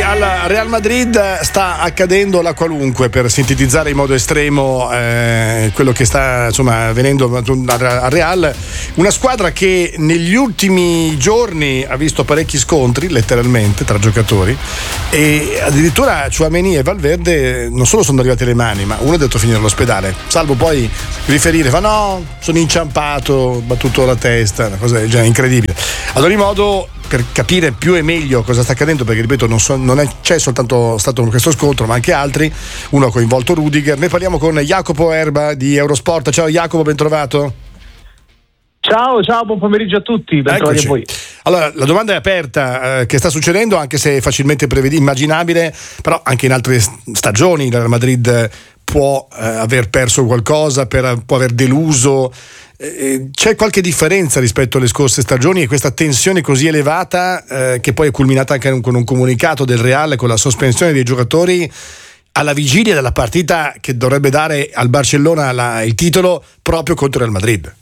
al Real Madrid sta accadendo la qualunque, per sintetizzare in modo estremo quello che sta avvenendo al Real, una squadra che negli ultimi giorni ha visto parecchi scontri letteralmente tra giocatori, e addirittura Tchouaméni e Valverde non solo sono arrivati alle mani, ma uno è detto finire all'ospedale, salvo poi riferire sono inciampato, battuto la testa, una cosa del genere, incredibile. Ad ogni modo, per capire più e meglio cosa sta accadendo, perché ripeto c'è soltanto stato questo scontro ma anche altri, uno ha coinvolto Rudiger, ne parliamo con Jacopo Erba di Eurosport. Ciao Jacopo, ben trovato. Ciao, buon pomeriggio a tutti, ben trovati a voi. Allora, la domanda è aperta, che sta succedendo, anche se è facilmente immaginabile, però anche in altre stagioni il Real Madrid può aver perso qualcosa, può aver deluso. C'è qualche differenza rispetto alle scorse stagioni, e questa tensione così elevata che poi è culminata anche con un comunicato del Real con la sospensione dei giocatori alla vigilia della partita che dovrebbe dare al Barcellona il titolo proprio contro il Real Madrid?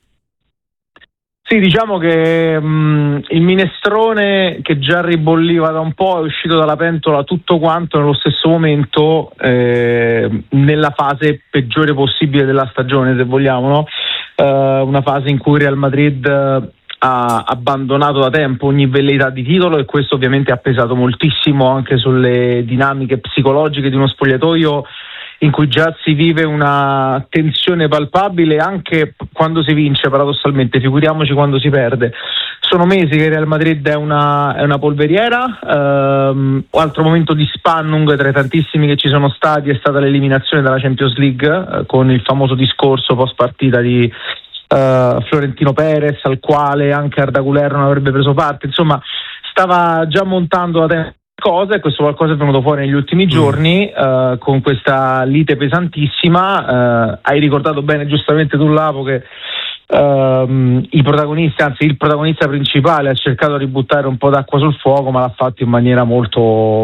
Sì, diciamo che il minestrone che già ribolliva da un po' è uscito dalla pentola tutto quanto nello stesso momento, nella fase peggiore possibile della stagione, se vogliamo, no? Una fase in cui il Real Madrid ha abbandonato da tempo ogni velleità di titolo, e questo ovviamente ha pesato moltissimo anche sulle dinamiche psicologiche di uno spogliatoio in cui già si vive una tensione palpabile anche quando si vince, paradossalmente, figuriamoci quando si perde. Sono mesi che il Real Madrid è una polveriera. Altro momento di spannung tra i tantissimi che ci sono stati è stata l'eliminazione dalla Champions League, con il famoso discorso post partita di Florentino Perez, al quale anche Arda Güler non avrebbe preso parte. Insomma, stava già montando da tempo cosa, e questo qualcosa è venuto fuori negli ultimi giorni, con questa lite pesantissima. Hai ricordato bene giustamente tu, Lapo, che il protagonista principale ha cercato di buttare un po' d'acqua sul fuoco, ma l'ha fatto in maniera molto,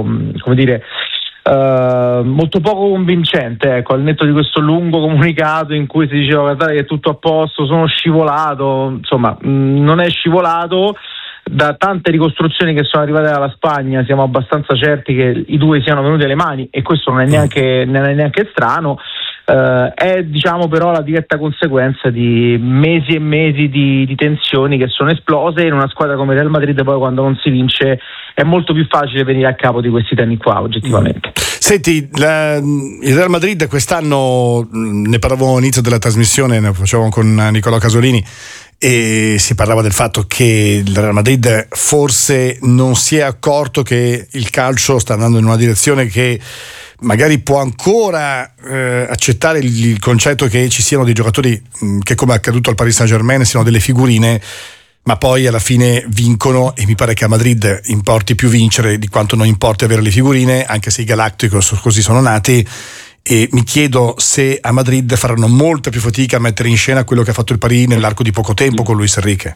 molto poco convincente, ecco, al netto di questo lungo comunicato in cui si diceva guardate che è tutto a posto, sono scivolato. Insomma, non è scivolato. Da tante ricostruzioni che sono arrivate dalla Spagna siamo abbastanza certi che i due siano venuti alle mani, e questo non è neanche strano. È però la diretta conseguenza di mesi e mesi di tensioni che sono esplose in una squadra come Real Madrid. Poi quando non si vince è molto più facile venire a capo di questi temi qua, oggettivamente. Senti, il Real Madrid quest'anno, ne parlavamo all'inizio della trasmissione, ne facevamo con Nicolò Casolini, e si parlava del fatto che il Real Madrid forse non si è accorto che il calcio sta andando in una direzione che magari può ancora accettare il concetto che ci siano dei giocatori che, come è accaduto al Paris Saint-Germain, siano delle figurine, ma poi alla fine vincono, e mi pare che a Madrid importi più vincere di quanto non importi avere le figurine, anche se i Galacticos così sono nati. E mi chiedo se a Madrid faranno molta più fatica a mettere in scena quello che ha fatto il Paris nell'arco di poco tempo con Luis Enrique.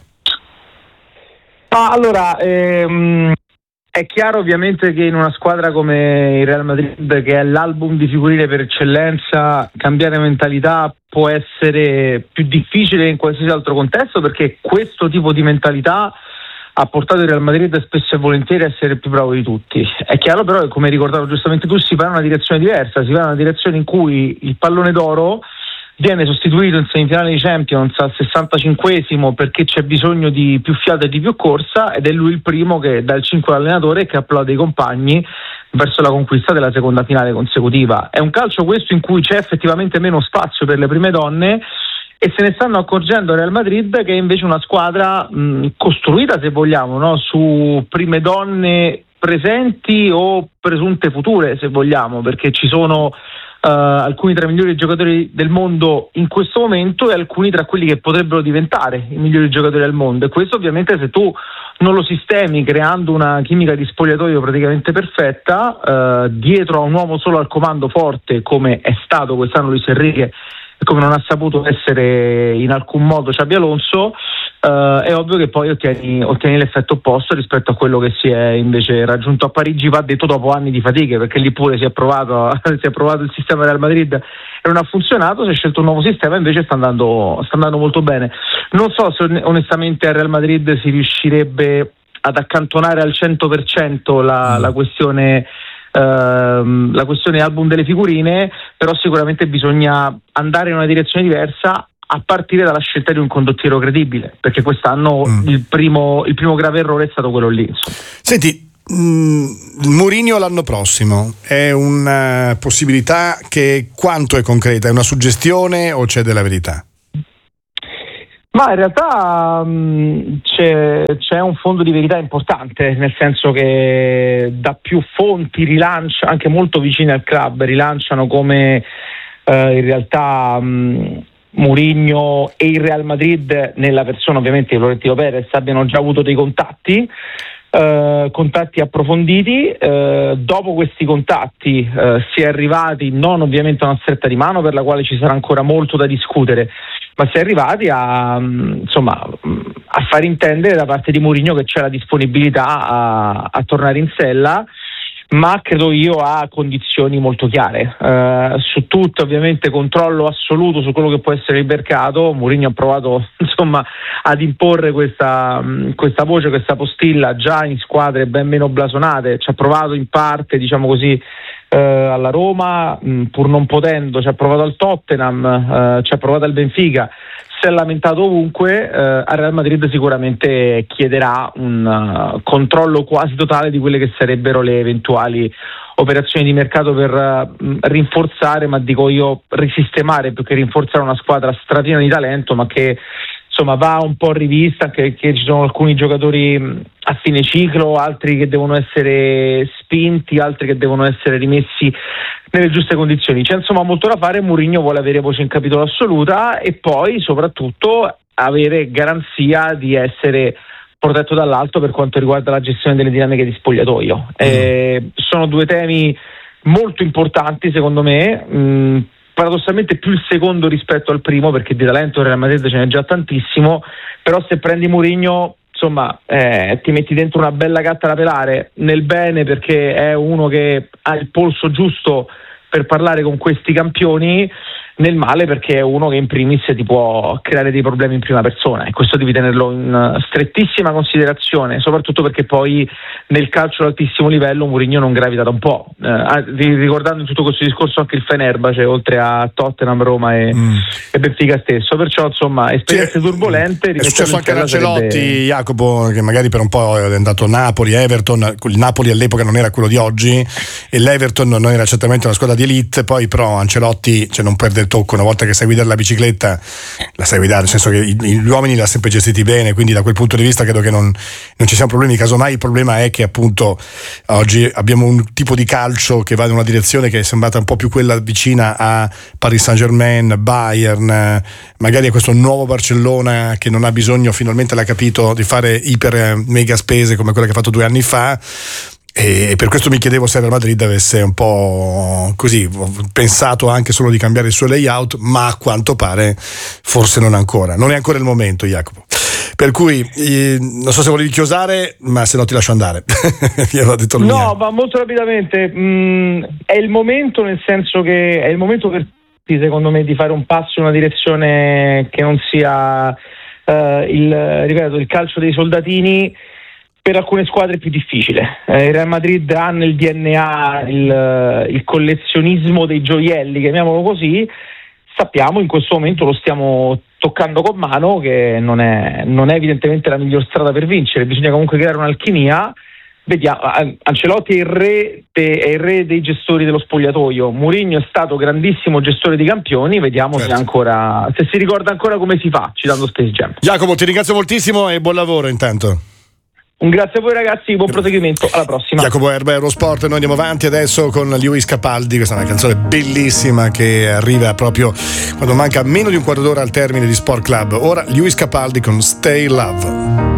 Allora, è chiaro ovviamente che in una squadra come il Real Madrid, che è l'album di figurine per eccellenza, cambiare mentalità può essere più difficile in qualsiasi altro contesto, perché questo tipo di mentalità ha portato il Real Madrid spesso e volentieri a essere più bravo di tutti. È chiaro però che, come ricordato giustamente tu, si va in una direzione diversa, si va in una direzione in cui il pallone d'oro viene sostituito in semifinale di Champions al 65esimo perché c'è bisogno di più fiato e di più corsa, ed è lui il primo che dà il 5 all'allenatore e che applaude i compagni verso la conquista della seconda finale consecutiva. È un calcio questo in cui c'è effettivamente meno spazio per le prime donne, e se ne stanno accorgendo il Real Madrid, che è invece una squadra costruita, se vogliamo, no? Su prime donne presenti o presunte future, se vogliamo, perché ci sono alcuni tra i migliori giocatori del mondo in questo momento e alcuni tra quelli che potrebbero diventare i migliori giocatori del mondo, e questo ovviamente, se tu non lo sistemi creando una chimica di spogliatoio praticamente perfetta, dietro a un uomo solo al comando forte come è stato quest'anno Luis Enrique, come non ha saputo essere in alcun modo Xabi Alonso, è ovvio che poi ottieni l'effetto opposto rispetto a quello che si è invece raggiunto a Parigi, va detto dopo anni di fatiche, perché lì pure si è provato il sistema Real Madrid e non ha funzionato, si è scelto un nuovo sistema, invece sta andando molto bene. Non so se onestamente al Real Madrid si riuscirebbe ad accantonare al 100% la questione album delle figurine, però sicuramente bisogna andare in una direzione diversa, a partire dalla scelta di un condottiero credibile, perché quest'anno il primo grave errore è stato quello lì, insomma. Senti, Mourinho l'anno prossimo è una possibilità che quanto è concreta? È una suggestione o c'è della verità? Ma in realtà c'è un fondo di verità importante, nel senso che da più fonti rilancia, anche molto vicine al club, rilanciano come in realtà Mourinho e il Real Madrid, nella persona ovviamente di Florentino Perez, abbiano già avuto dei contatti approfonditi. Dopo questi contatti si è arrivati non ovviamente a una stretta di mano, per la quale ci sarà ancora molto da discutere, ma si è arrivati a far intendere da parte di Mourinho che c'è la disponibilità a tornare in sella, ma credo io a condizioni molto chiare. Su tutto ovviamente controllo assoluto su quello che può essere il mercato. Mourinho ha provato ad imporre questa voce, questa postilla già in squadre ben meno blasonate. Ci ha provato in parte, diciamo così, alla Roma, pur non potendo, ci ha provato al Tottenham, ci ha provato al Benfica, si è lamentato ovunque. Al Real Madrid sicuramente chiederà un controllo quasi totale di quelle che sarebbero le eventuali operazioni di mercato per rinforzare, ma dico io risistemare più che rinforzare, una squadra strapiena di talento, ma che insomma va un po' rivista, che ci sono alcuni giocatori a fine ciclo, altri che devono essere spinti, altri che devono essere rimessi nelle giuste condizioni. C'è insomma molto da fare. Mourinho vuole avere voce in capitolo assoluta e poi soprattutto avere garanzia di essere protetto dall'alto per quanto riguarda la gestione delle dinamiche di spogliatoio. Sono due temi molto importanti secondo me, paradossalmente più il secondo rispetto al primo, perché di talento il Real Madrid ce n'è già tantissimo, però se prendi Mourinho insomma ti metti dentro una bella gatta da pelare, nel bene perché è uno che ha il polso giusto per parlare con questi campioni, nel male perché è uno che in primis ti può creare dei problemi in prima persona, e questo devi tenerlo in strettissima considerazione, soprattutto perché poi nel calcio ad altissimo livello Mourinho non gravita da un po', ricordando in tutto questo discorso anche il Fenerbahce, oltre a Tottenham, Roma e Benfica stesso, perciò insomma esperienze turbolente. È successo anche a Ancelotti, Jacopo, che magari per un po' è andato Napoli, Everton. Il Napoli all'epoca non era quello di oggi e l'Everton non era certamente una squadra di elite, poi però Ancelotti non perde il tocco. Una volta che sai guidare la bicicletta la sai guidare, nel senso che gli uomini l'ha sempre gestiti bene, quindi da quel punto di vista credo che non ci siano problemi. Casomai il problema è che appunto oggi abbiamo un tipo di calcio che va in una direzione che è sembrata un po' più quella vicina a Paris Saint-Germain, Bayern, magari a questo nuovo Barcellona che non ha bisogno, finalmente l'ha capito, di fare iper mega spese come quella che ha fatto 2 anni fa. E per questo mi chiedevo se il Real Madrid avesse un po' così pensato anche solo di cambiare il suo layout, ma a quanto pare forse non è ancora il momento, Jacopo. Per cui non so se volevi chiosare, ma se no ti lascio andare. Detto no, ma molto rapidamente, è il momento, nel senso che è il momento per tutti, secondo me, di fare un passo in una direzione che non sia il calcio dei soldatini. Per alcune squadre è più difficile. Il Real Madrid ha nel DNA il collezionismo dei gioielli, chiamiamolo così. Sappiamo, in questo momento lo stiamo toccando con mano, che non è evidentemente la miglior strada per vincere. Bisogna comunque creare un'alchimia. Vediamo, Ancelotti è il re dei gestori dello spogliatoio. Mourinho è stato grandissimo gestore di campioni. Vediamo se si ricorda ancora come si fa, citando Space Jam. Jacopo, ti ringrazio moltissimo e buon lavoro intanto. Un grazie a voi ragazzi, buon proseguimento, alla prossima. Jacopo Erba, Eurosport. Noi andiamo avanti adesso con Lewis Capaldi. Questa è una canzone bellissima che arriva proprio quando manca meno di un quarto d'ora al termine di Sport Club. Ora Lewis Capaldi con Stay Love.